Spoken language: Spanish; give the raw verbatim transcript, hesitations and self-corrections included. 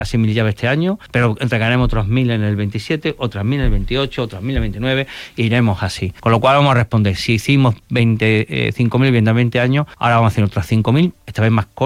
casi mil llaves este año, pero entregaremos otros mil en el veintisiete, otras mil en el veintiocho, otras mil en el veintinueve, e iremos así. Con lo cual vamos a responder, si hicimos veinticinco mil en veinte años, ahora vamos a hacer otras cinco mil, esta vez más